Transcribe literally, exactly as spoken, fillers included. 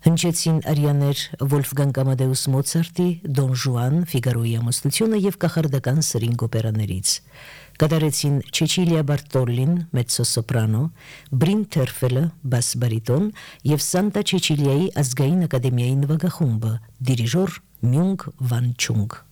Հնչեցին արյաներ Վոլֆգանգ Ամադեուս Մոցարտի, Դոն Ժուան, Ֆիգարոյի ամուսնությունը և կախարդական սրինգ օպերաներից։ Կատարեցին Չեչիլիա Բարտոլին, մեծոսոպրանո, Բրին Թերֆելը, բաս բարիտոն և Սանտա Չեչիլիայի ազգային ակադեմիայի նվագախումբը, դիրիժոր Մյունգ Վան Չունգ։